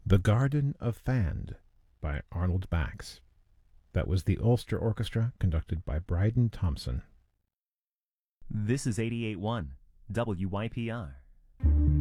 The Garden of Fand by Arnold Bax. That was the Ulster Orchestra, conducted by Bryden Thompson. This is 88.1 WYPR.